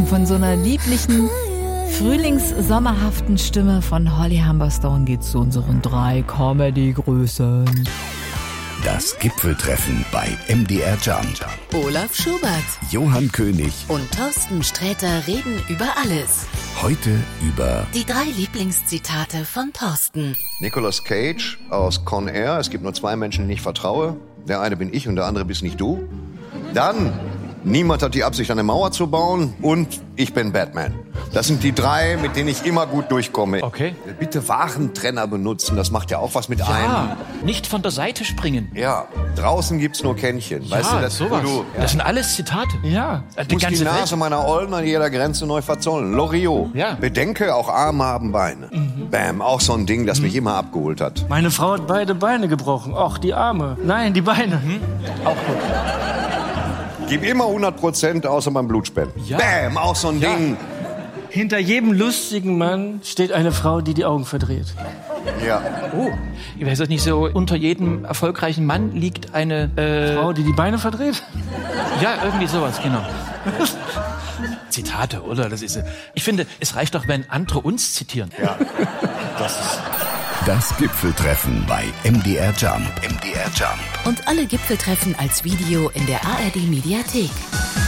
von so einer lieblichen, frühlings-sommerhaften Stimme von Holly Humberstone geht's zu unseren 3 Comedy-Größen. Das Gipfeltreffen bei MDR Jump. Olaf Schubert, Johann König und Thorsten Sträter reden über alles. heute über Die 3 Lieblingszitate von Thorsten. Nicolas Cage aus Con Air. Es gibt nur 2 Menschen, denen ich vertraue. Der eine bin ich und der andere bist nicht du. Dann, niemand hat die Absicht, eine Mauer zu bauen. Und ich bin Batman. Das sind die 3, mit denen ich immer gut durchkomme. Okay. Bitte Warentrenner benutzen, das macht ja auch was mit einem. Ja, nicht von der Seite springen. Ja, draußen gibt's nur Kännchen. Weißt du, das, sowas. Das sind alles Zitate. Ja. Die muss die ganze Nase Welt. meiner Ollen an jeder Grenze neu verzollen. Loriot. Ja. Bedenke, auch Arme haben Beine. Bam, auch so ein Ding, das mich immer abgeholt hat. Meine Frau hat beide Beine gebrochen. Och, die Arme. Nein, die Beine. Auch gut. Gib immer 100%, außer beim Blutspenden. Ja. Bam, auch so ein Ding. Hinter jedem lustigen Mann steht eine Frau, die die Augen verdreht. Ja. Oh, ich weiß das nicht so. Unter jedem erfolgreichen Mann liegt eine... Frau, die die Beine verdreht? Ja, irgendwie sowas, genau. Zitate, oder? Das ist. Ich finde, es reicht doch, wenn andere uns zitieren. Ja. Das ist... das Gipfeltreffen bei MDR Jump. MDR Jump. Und alle Gipfeltreffen als Video in der ARD Mediathek.